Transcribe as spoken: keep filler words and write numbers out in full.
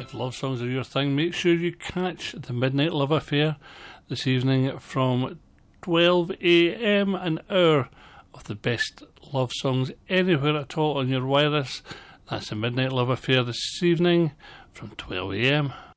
If love songs are your thing, make sure you catch the Midnight Love Affair this evening from twelve a.m, an hour of the best love songs anywhere at all on your wireless. That's the Midnight Love Affair this evening from twelve a.m.